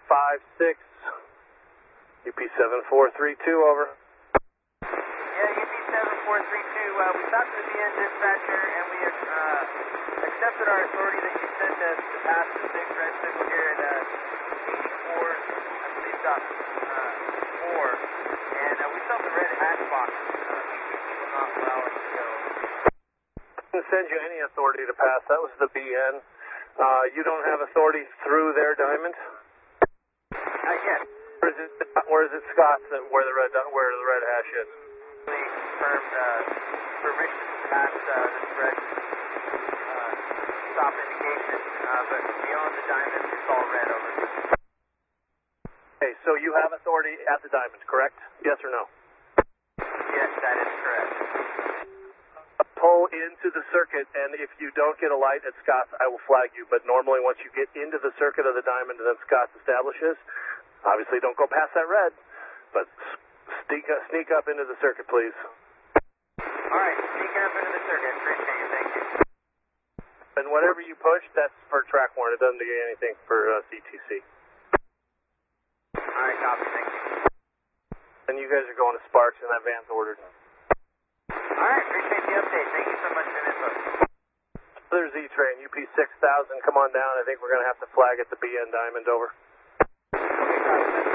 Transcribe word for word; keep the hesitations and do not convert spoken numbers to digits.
five six. U P seven four three two, over. Yeah, U P seven four three two, uh, we talked to the B N dispatcher and we have uh, accepted our authority that you sent us to pass the big red signal here at uh, eighty-four, I believe, dot uh, four, and uh, we saw the red hatch box. Uh, P T C will not allow us to go. I didn't send you any authority to pass. That was the B N. Uh, you don't have authority through their diamond? Not yet. Or is it, or is it Scott's that where the red where the red hash is? We confirmed uh, permission to pass uh, this red uh, stop indication, uh, but beyond the diamond, it's all red, over. Okay, so you have authority at the diamond, correct? Yes or no? Yes, that is correct. Pull into the circuit, and if you don't get a light at Scott's, I will flag you. But normally, once you get into the circuit of the diamond and then Scott's establishes, obviously don't go past that red, but sneak up, sneak up into the circuit, please. All right, sneaking up into the circuit. Appreciate you. Thank you. And whatever you push, that's for track one. It doesn't do anything for uh, C T C. All right, copy. Thank you. And you guys are going to Sparks, and that van's ordered. All right, appreciate the update. Thank you so much for the info. There's Z-Train, U P six thousand. Come on down. I think we're going to have to flag at the B N diamond, over. Okay, copy.